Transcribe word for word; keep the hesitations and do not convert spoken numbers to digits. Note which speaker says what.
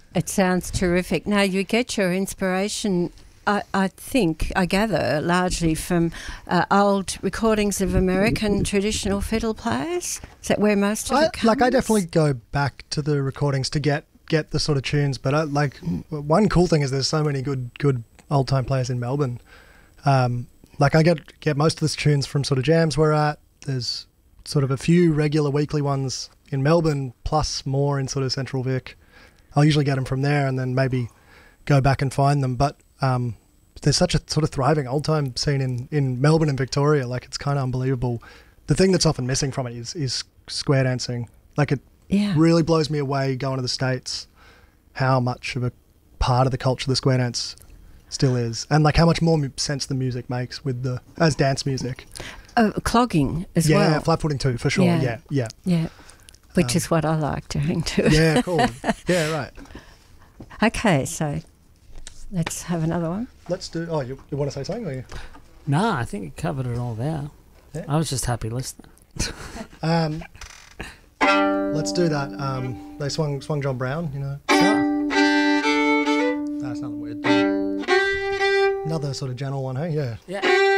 Speaker 1: It sounds terrific. Now, you get your inspiration, I, I think, I gather, largely from uh, old recordings of American traditional fiddle players. Is that where most of
Speaker 2: I,
Speaker 1: it comes?
Speaker 2: Like, I definitely go back to the recordings to get, get the sort of tunes. But, I, like, one cool thing is there's so many good good old-time players in Melbourne. Um, like, I get, get most of the tunes from sort of jams we're at. There's sort of a few regular weekly ones in Melbourne, plus more in sort of Central Vic. I'll usually get them from there and then maybe go back and find them. But um, there's such a sort of thriving old-time scene in, in Melbourne and Victoria. Like, it's kind of unbelievable. The thing that's often missing from it is, is square dancing. Like, it
Speaker 1: Yeah.
Speaker 2: really blows me away going to the States how much of a part of the culture the square dance still is, and like how much more mu- sense the music makes with the as dance music.
Speaker 1: Oh, clogging as
Speaker 2: yeah,
Speaker 1: well.
Speaker 2: Yeah, flat footing too, for sure.
Speaker 1: Yeah.
Speaker 2: Yeah, yeah.
Speaker 1: Yeah, which
Speaker 2: Um,
Speaker 1: is what I like doing too.
Speaker 2: Yeah, cool. Yeah, right.
Speaker 1: Okay, so let's have another one.
Speaker 2: Let's do... Oh, you, you want to say something? Or you?
Speaker 3: Nah, I think you covered it all there.
Speaker 2: Yeah.
Speaker 3: I was just happy listening.
Speaker 2: Um, let's do that. Um, they swung swung John Brown, you know.
Speaker 3: Sure.
Speaker 2: That's another weird. Another sort of general one, hey? Yeah.
Speaker 3: Yeah.